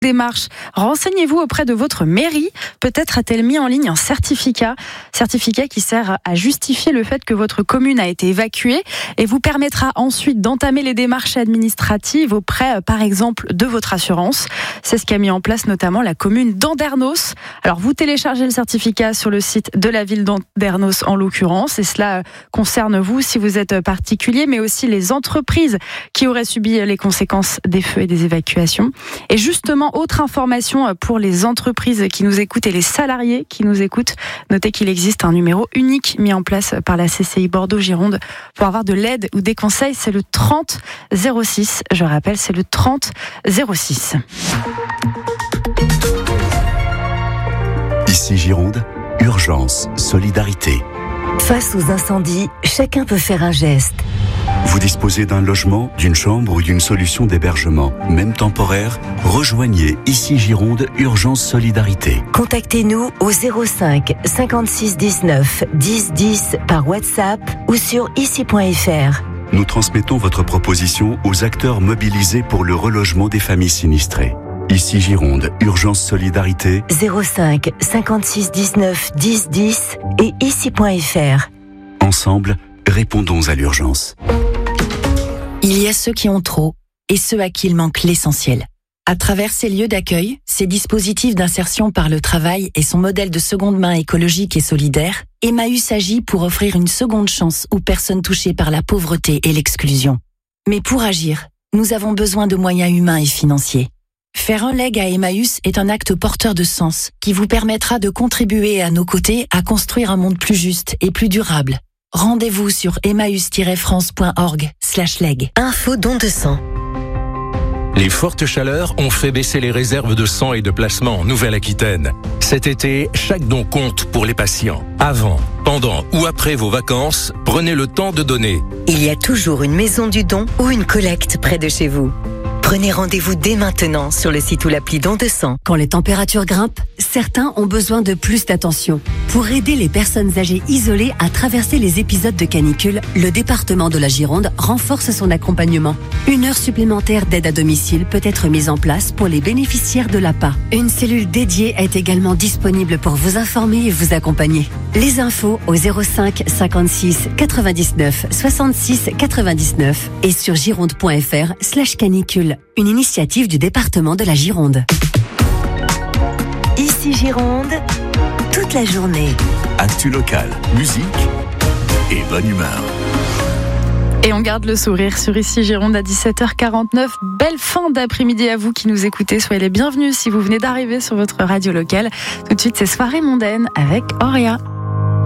démarche, renseignez-vous auprès de votre mairie. Peut-être a-t-elle mis en ligne un certificat qui sert à justifier le fait que votre commune a été évacuée et vous permettra ensuite d'entamer les démarches administratives auprès, par exemple, de votre assurance. C'est ce qu'a mis en place notamment la commune d'Andernos. Alors, vous téléchargez le certificat sur le site de la ville d'Andernos en l'occurrence, et cela concerne vous si vous êtes particulier, mais aussi les entreprises qui auraient subi les conséquences des feux et des évacuations. Et justement, autre information pour les entreprises qui nous écoutent et les salariés qui nous écoutent, notez qu'il existe un numéro unique mis en place par la CCI Bordeaux-Gironde pour avoir de l'aide ou des conseils, c'est le 30 06. Je rappelle, c'est le 30 06. Ici Gironde, urgence, solidarité. Face aux incendies, chacun peut faire un geste. Vous disposez d'un logement, d'une chambre ou d'une solution d'hébergement, même temporaire, rejoignez Ici Gironde, urgence, solidarité. Contactez-nous au 05 56 19 10 10 par WhatsApp ou sur ici.fr. Nous transmettons votre proposition aux acteurs mobilisés pour le relogement des familles sinistrées. Ici Gironde, urgence solidarité. 05 56 19 10 10 et ici.fr. Ensemble, répondons à l'urgence. Il y a ceux qui ont trop et ceux à qui il manque l'essentiel. À travers ces lieux d'accueil, ces dispositifs d'insertion par le travail et son modèle de seconde main écologique et solidaire, Emmaüs agit pour offrir une seconde chance aux personnes touchées par la pauvreté et l'exclusion. Mais pour agir, nous avons besoin de moyens humains et financiers. Faire un leg à Emmaüs est un acte porteur de sens qui vous permettra de contribuer à nos côtés à construire un monde plus juste et plus durable. Rendez-vous sur emmaüs-france.org/leg. Info don de sang. Les fortes chaleurs ont fait baisser les réserves de sang et de plasma en Nouvelle-Aquitaine. Cet été, chaque don compte pour les patients. Avant, pendant ou après vos vacances, prenez le temps de donner. Il y a toujours une maison du don ou une collecte près de chez vous. Prenez rendez-vous dès maintenant sur le site ou l'appli Don de sang. Quand les températures grimpent, certains ont besoin de plus d'attention. Pour aider les personnes âgées isolées à traverser les épisodes de canicule, le département de la Gironde renforce son accompagnement. 1 heure supplémentaire d'aide à domicile peut être mise en place pour les bénéficiaires de l'APA. Une cellule dédiée est également disponible pour vous informer et vous accompagner. Les infos au 05 56 99 66 99 et sur gironde.fr/canicule. Une initiative du département de la Gironde. Ici Gironde, toute la journée. Actu local, musique et bonne humeur. Et on garde le sourire sur Ici Gironde à 17h49. Belle fin d'après-midi à vous qui nous écoutez. Soyez les bienvenus si vous venez d'arriver sur votre radio locale. Tout de suite, c'est Soirée mondaine avec Auria.